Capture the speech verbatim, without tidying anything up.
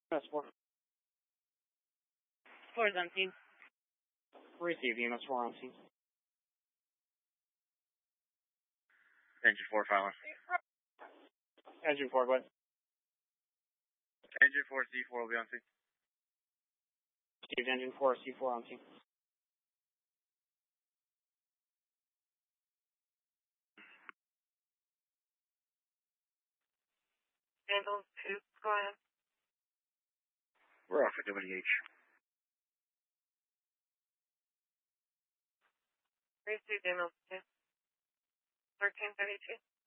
That's four. Four's on scene. Receive units four on scene. Engine four filing. Engine four, go ahead. Engine four, C four will be on scene. Received engine four, C four on scene. Ambulance two, go ahead. We're off at W H. Received ambulance two. thirteen thirty-two.